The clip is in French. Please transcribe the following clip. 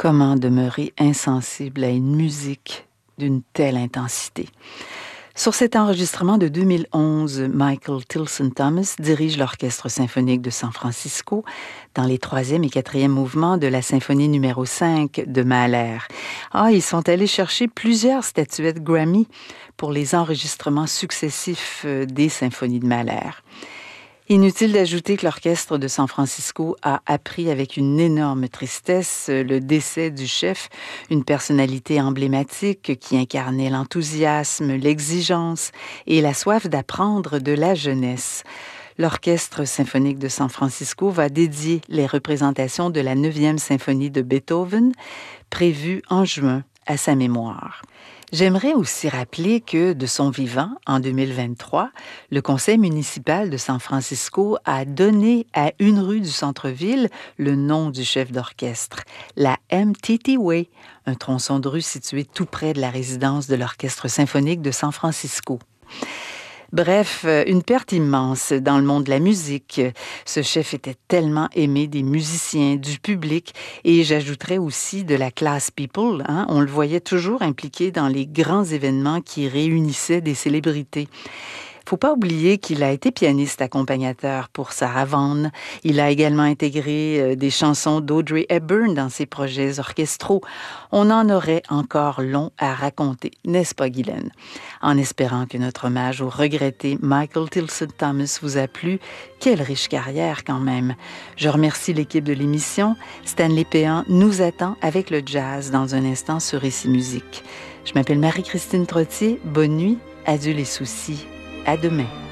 Comment demeurer insensible à une musique d'une telle intensité? Sur cet enregistrement de 2011, Michael Tilson Thomas dirige l'Orchestre symphonique de San Francisco dans les 3e et 4e mouvements de la symphonie numéro 5 de Mahler. Ils sont allés chercher plusieurs statuettes Grammy pour les enregistrements successifs des symphonies de Mahler. Inutile d'ajouter que l'Orchestre de San Francisco a appris avec une énorme tristesse le décès du chef, une personnalité emblématique qui incarnait l'enthousiasme, l'exigence et la soif d'apprendre de la jeunesse. L'Orchestre symphonique de San Francisco va dédier les représentations de la 9e symphonie de Beethoven, prévue en juin, à sa mémoire. J'aimerais aussi rappeler que, de son vivant, en 2023, le conseil municipal de San Francisco a donné à une rue du centre-ville le nom du chef d'orchestre, la MTT Way, un tronçon de rue situé tout près de la résidence de l'Orchestre symphonique de San Francisco. Bref, une perte immense dans le monde de la musique. Ce chef était tellement aimé des musiciens, du public et j'ajouterais aussi de la class people. On le voyait toujours impliqué dans les grands événements qui réunissaient des célébrités. Faut pas oublier qu'il a été pianiste accompagnateur pour Sarah Vaughan. Il a également intégré des chansons d'Audrey Hepburn dans ses projets orchestraux. On en aurait encore long à raconter, n'est-ce pas, Guylaine? En espérant que notre hommage au regretté Michael Tilson Thomas vous a plu, quelle riche carrière quand même. Je remercie l'équipe de l'émission. Stanley Péan nous attend avec le jazz dans un instant sur Récit Musique. Je m'appelle Marie-Christine Trottier. Bonne nuit. Adieu les soucis. À demain.